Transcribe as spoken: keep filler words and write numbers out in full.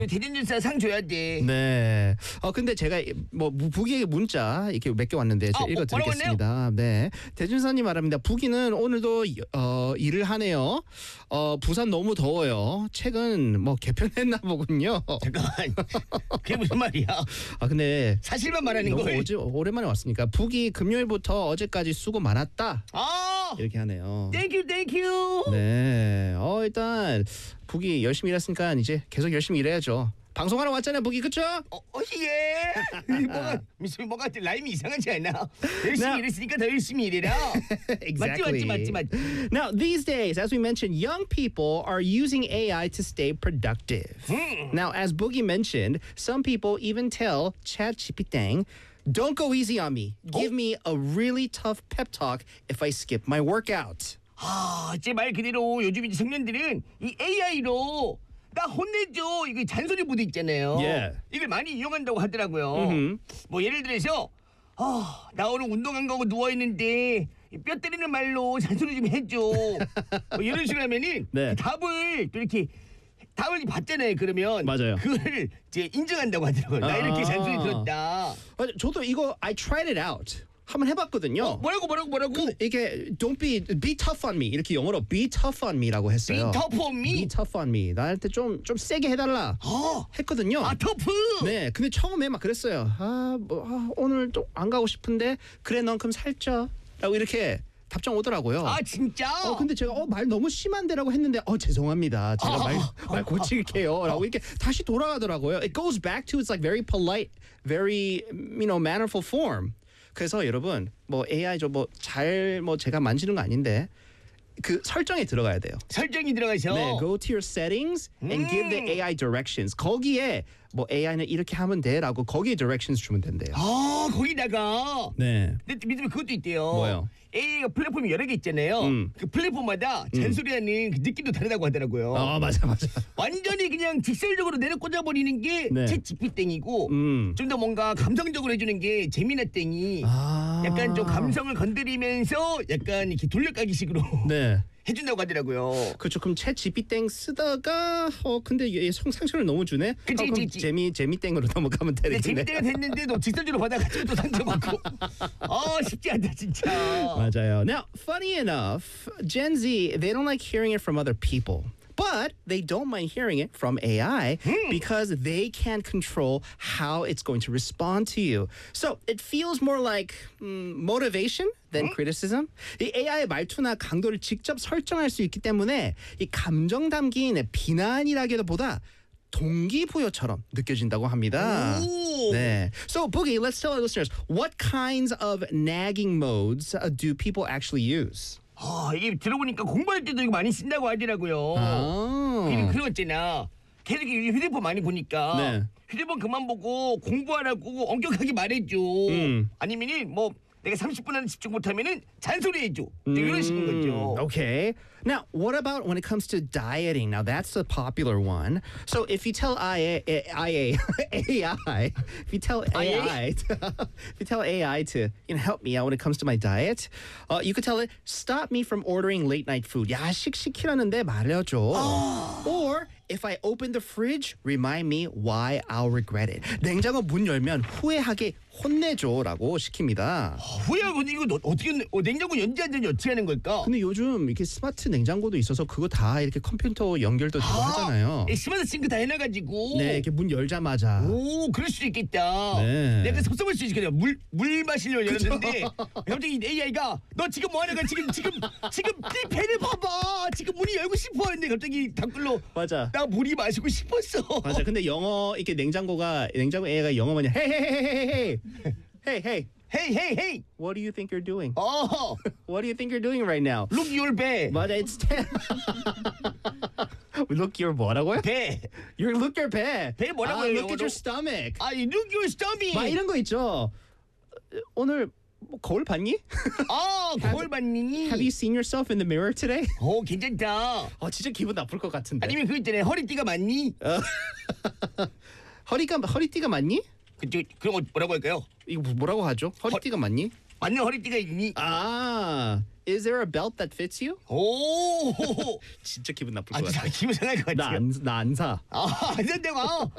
대전주사 상 줘야 돼. 네. 어 근데 제가 뭐 북이에게 문자 이렇게 몇 개 왔는데 제가 어, 읽어드리겠습니다. 네. 대준사님 말합니다. 북이는 오늘도 어, 일을 하네요. 어 부산 너무 더워요. 책은 뭐 개편했나 보군요. 잠깐만. 그게 무슨 말이야? 아 근데 사실만 말하는 너무 걸. 어제 오랜만에 왔으니까 북이 금요일부터 어제까지 수고 많았다. 아, 이렇게 하네요. 땡큐 땡큐. 네. 어 일단 북이 열심히 일했으니까 이제 계속 열심히 일해야죠. 방송하러 왔잖아요, 북이 그쵸? 어, 어 예. 뭐가 무슨 뭐가 라임이 이상하지 않나? 열심히 Now- 일했으니까 더 열심히 일해라. Exactly. 맞지 맞지 맞지 맞지. Now, these days, as we mentioned, young people are using A I to stay productive. Now, as Boogie mentioned, some people even tell ChatGPT, "Don't go easy on me. Give me a really tough pep talk if I skip my workout." 아, 제 말 그대로 요즘 이제 청년들은 이 에이아이로 나 혼내줘 이거 잔소리 모드 있잖아요. Yeah. 이걸 많이 이용한다고 하더라고요. Mhm. 뭐 예를 들어서 아, 나 오늘 운동 안 가고 누워 있는데 뼈 때리는 말로 잔소리 좀 해줘. 뭐 이런 식으로 하면은 네. 답을 또 이렇게 답을 받잖아요. 그러면 맞아요. 그걸 이제 인정한다고 하더라고요. 나 이렇게 아. 잔소리 들었다. 아, 저도 이거 I tried it out. 한번 해봤거든요. 어, 뭐라고 뭐라고 뭐라고? 근데 이게 don't be be tough on me 이렇게 영어로 be tough on me라고 했어요. Be tough on me? Be tough on me. 나한테 좀 좀 세게 해달라 어. 했거든요. 아 터프. 네, 근데 처음에 막 그랬어요. 아, 뭐 아, 오늘 좀 안 가고 싶은데 그래 넌 그럼 살쪄라고 이렇게 답장 오더라고요. 아 진짜? 어 근데 제가 어 말 너무 심한데라고 했는데 어 죄송합니다. 제가 말 말 고칠게요라고 이렇게 다시 돌아가더라고요. It goes back to its like very polite, very you know mannerful form. 그래서 여러분 뭐 에이아이 저 뭐 잘 뭐 제가 만지는 거 아닌데 그 설정에 들어가야 돼요. 설정이 들어가서. 네, go to your settings and give the 에이아이 directions. 거기에 뭐 에이아이는 이렇게 하면 돼라고 거기에 directions 주면 된대요. 아 거기다가. 네. 근데 요즘에 그것도 있대요. 뭐요? 에이아이가 플랫폼이 여러 개 있잖아요. 음. 그 플랫폼마다 잔소리하는 그 느낌도 다르다고 하더라고요. 어 맞아 맞아. 완전히 그냥 직설적으로 내려 꽂아버리는 게 네. 챗 지피땡이고 음. 좀 더 뭔가 감성적으로 해주는 게 재미나땡이. 아. 약간 좀 감성을 건드리면서 약간 이렇게 돌려까기식으로 네. 해준다고 하더라고요. 그렇죠. 그럼 챗 지피땡 쓰다가 어 근데 얘 성 상처를 너무 주네. 그치, 어, 그럼 그치, 그치. 재미 재미땡으로 넘어가면 근데 되겠네. 재밌대가 됐는데도 직설적으로 받아가지고 또 상처받고. 아 쉽지 않다 진짜. 맞아요. Now, funny enough, Gen Z they don't like hearing it from other people. But they don't mind hearing it from A I because they can control how it's going to respond to you. So it feels more like mm, motivation than criticism. 이 에이아이의 말투나 강도를 직접 설정할 수 있기 때문에 이 감정 담긴 비난이라기보다 동기부여처럼 느껴진다고 합니다. 오. 네. So Boogie, let's tell our listeners what kinds of nagging modes uh, do people actually use? 아 이게 들어보니까 공부할 때도 이거 많이 쓴다고 하더라고요. 아. 그리고 그런 거 있잖아. 계속 이 휴대폰 많이 보니까 네. 휴대폰 그만 보고 공부하라고 엄격하게 말해줘. 음. 아니면은 뭐 내가 삼십 분 안에 집중 못하면은 잔소리해줘. 이런 식인 거죠. Okay. Now, what about when it comes to dieting? Now, that's a popular one. So, if you tell I A, I A, A I, if you tell A I, to, if you tell A I to you know help me out when it comes to my diet, uh, you could tell it stop me from ordering late night food. 야식 시키라는데 말려줘. Or if I open the fridge, remind me why I'll regret it. 냉장고 문 열면 후회하게 혼내줘라고 시킵니다. 후회하고 이거 너, 어떻게 어, 냉장고 연지하는지 어떻게 하는 걸까? 근데 요즘 이렇게 스마트 냉장고도 있어서 그거 다 이렇게 컴퓨터 연결도 되고 하잖아요. 이 스마트 싱크 다 해놔가지고. 네, 이렇게 문 열자마자. 오, 그럴 수도 있겠다. 네. 내가 섭섭할 수 있겠다. 물, 물 마시려고 열었는데 갑자기 에이아이가 너 지금 뭐하냐가 지금 지금 지금 네 배를 봐봐. 지금 문이 열고 싶어 했는데 갑자기 댓글로 맞아. 나 물이 마시고 싶었어. 맞아. 근데 영어 이렇게 냉장고가 냉장고 에이아이가 영어만 해. Hey, hey, hey, hey, hey, hey, hey. 헤이 헤이 헤이. What do you think you're doing? 어, What do you think you're doing right now? look your 배. 맞아, it's ten. Look your 뭐라고요? 배. You look your 배. 배 뭐라고 아, 해요, Look at 영어로? your stomach. 아, look your stomach. 막 이런 거 있죠. 오늘 뭐 거울 봤니? 아, 거울 봤니? Have you seen yourself in the mirror today? 오, 괜찮다. 어, 진짜 기분 나쁠 것 같은데. 아니면 그거 있잖아요. 허리띠가 맞니? 허리가 허리띠가 맞니? 그쪽 그런 거 뭐라고 할까요? 이거 뭐라고 하죠? 허리띠가 맞니? 맞는 허리띠가 있니? 아, is there a belt that fits you? 오, 진짜 기분 나쁠 아, 것 진짜 같아. 기분 상할 것 같아요. 나안 나 안 사. 아, 안 된다고.